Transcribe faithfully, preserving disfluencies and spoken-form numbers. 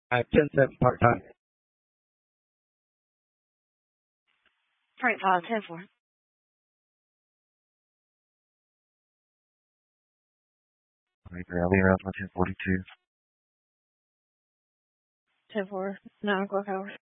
I have ten seven part time. Frank Paul, ten four. Maybe I'll be around ten forty-two. ten four. nine o'clock hours.